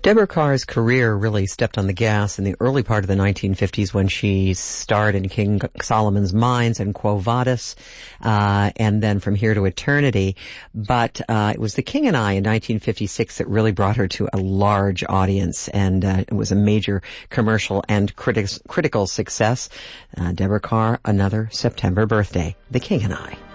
Deborah Kerr's career really stepped on the gas in the early part of the 1950s when she starred in King Solomon's Mines and Quo Vadis, and then From Here to Eternity. But it was The King and I in 1956 that really brought her to a large audience, and it was a major commercial and critical success. Deborah Kerr, another September birthday. The King and I.